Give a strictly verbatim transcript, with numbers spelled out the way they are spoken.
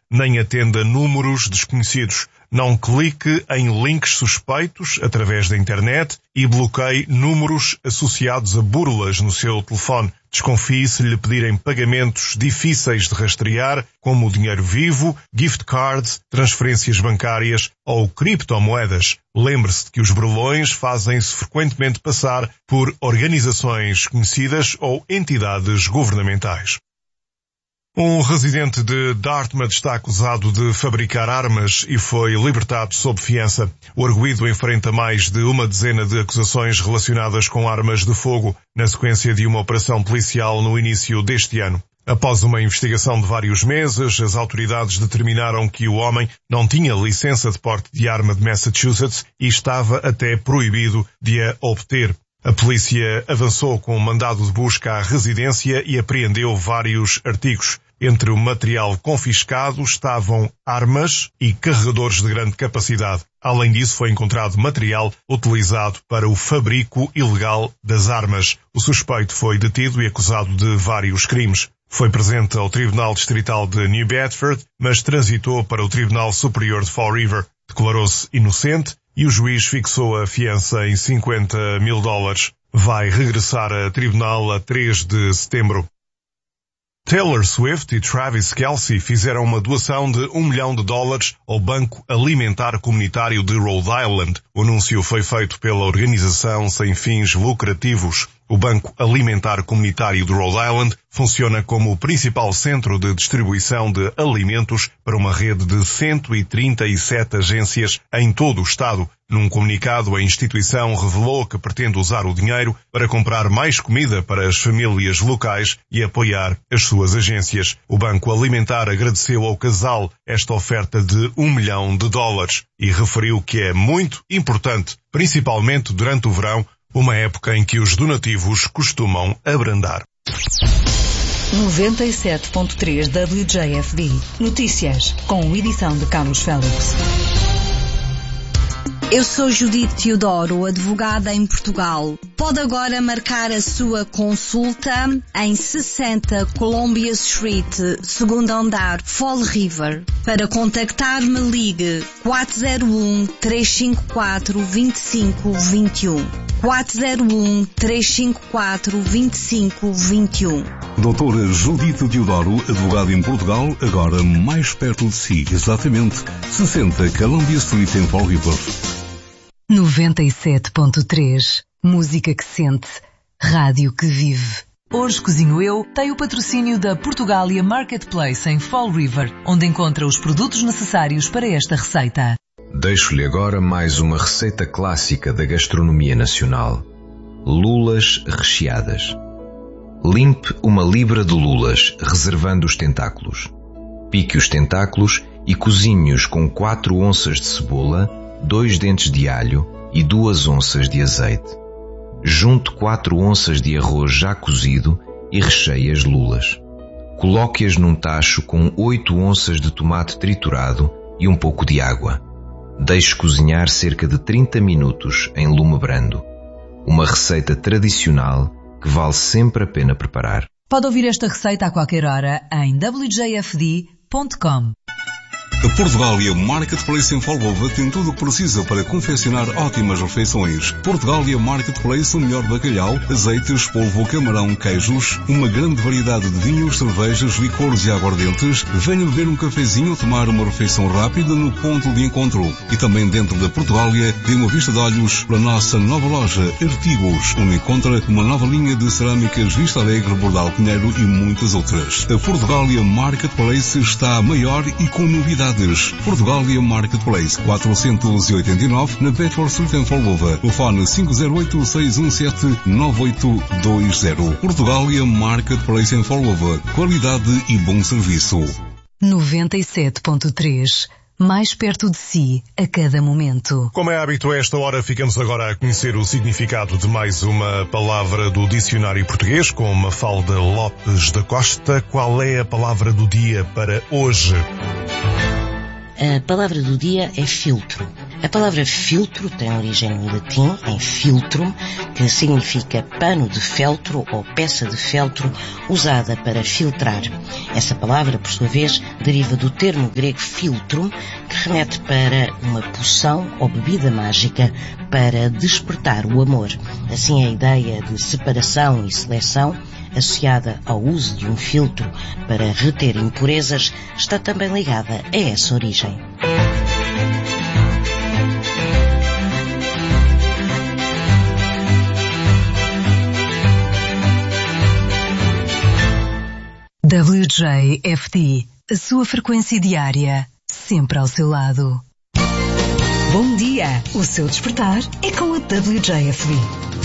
nem atenda números desconhecidos. Não clique em links suspeitos através da internet e bloqueie números associados a burlas no seu telefone. Desconfie se lhe pedirem pagamentos difíceis de rastrear, como dinheiro vivo, gift cards, transferências bancárias ou criptomoedas. Lembre-se de que os burlões fazem-se frequentemente passar por organizações conhecidas ou entidades governamentais. Um residente de Dartmouth está acusado de fabricar armas e foi libertado sob fiança. O arguido enfrenta mais de uma dezena de acusações relacionadas com armas de fogo, na sequência de uma operação policial no início deste ano. Após uma investigação de vários meses, as autoridades determinaram que o homem não tinha licença de porte de arma de Massachusetts e estava até proibido de a obter. A polícia avançou com um mandado de busca à residência e apreendeu vários artigos. Entre o material confiscado estavam armas e carregadores de grande capacidade. Além disso, foi encontrado material utilizado para o fabrico ilegal das armas. O suspeito foi detido e acusado de vários crimes. Foi presente ao Tribunal Distrital de New Bedford, mas transitou para o Tribunal Superior de Fall River. Declarou-se inocente e o juiz fixou a fiança em cinquenta mil dólares. Vai regressar a tribunal a três de setembro. Taylor Swift e Travis Kelce fizeram uma doação de um milhão de dólares ao Banco Alimentar Comunitário de Rhode Island. O anúncio foi feito pela organização sem fins lucrativos. O Banco Alimentar Comunitário de Rhode Island funciona como o principal centro de distribuição de alimentos para uma rede de cento e trinta e sete agências em todo o estado. Num comunicado, a instituição revelou que pretende usar o dinheiro para comprar mais comida para as famílias locais e apoiar as suas agências. O Banco Alimentar agradeceu ao casal esta oferta de um milhão de dólares e referiu que é muito importante, principalmente durante o verão, uma época em que os donativos costumam abrandar. noventa e sete ponto três W J F D. Notícias, com edição de Carlos Félix. Eu sou Judite Teodoro, advogada em Portugal. Pode agora marcar a sua consulta em sessenta Columbia Street, segundo andar, Fall River. Para contactar-me, ligue quatro zero um, três cinco quatro, dois cinco dois um. quatro zero um, três cinco quatro, dois cinco dois um. Doutora Judite Teodoro, advogada em Portugal, agora mais perto de si, exatamente sessenta Columbia Street em Fall River. noventa e sete ponto três. Música que sente. Rádio que vive. Hoje Cozinho Eu tem o patrocínio da Portugália Marketplace em Fall River, onde encontra os produtos necessários para esta receita. Deixo-lhe agora mais uma receita clássica da gastronomia nacional. Lulas recheadas. Limpe uma libra de lulas, reservando os tentáculos. Pique os tentáculos e cozinhe-os com quatro onças de cebola, dois dentes de alho e duas onças de azeite. Junte quatro onças de arroz já cozido e recheie as lulas. Coloque-as num tacho com oito onças de tomate triturado e um pouco de água. Deixe cozinhar cerca de trinta minutos em lume brando. Uma receita tradicional que vale sempre a pena preparar. Pode ouvir esta receita a qualquer hora em w j f d ponto com. A Portugália Marketplace em Folgova tem tudo o que precisa para confeccionar ótimas refeições. Portugália Marketplace, o melhor bacalhau, azeites, polvo, camarão, queijos, uma grande variedade de vinhos, cervejas, licores e aguardentes. Venha beber um cafezinho ou tomar uma refeição rápida no ponto de encontro. E também dentro da Portugália, dê uma vista de olhos para a nossa nova loja Artigos, onde encontra uma nova linha de cerâmicas Vista Alegre, Bordal Pinheiro e muitas outras. A Portugália Marketplace está maior e com novidades. Portugália Marketplace, quatrocentos e oitenta e nove, na Bedford Street em Folgova. Telefone cinco zero oito, seis um sete, nove oito dois zero. Portugália Marketplace em Folgova. Qualidade e bom serviço. noventa e sete ponto três. Mais perto de si, a cada momento. Como é hábito, a esta hora ficamos agora a conhecer o significado de mais uma palavra do dicionário português com Mafalda Lopes da Costa. Qual é a palavra do dia para hoje? A palavra do dia é filtro. A palavra filtro tem origem no latim, em filtrum, que significa pano de feltro ou peça de feltro usada para filtrar. Essa palavra, por sua vez, deriva do termo grego filtrum, que remete para uma poção ou bebida mágica para despertar o amor. Assim, a ideia de separação e seleção, associada ao uso de um filtro para reter impurezas, está também ligada a essa origem. W J F D, a sua frequência diária, sempre ao seu lado. Bom dia! O seu despertar é com a W J F D.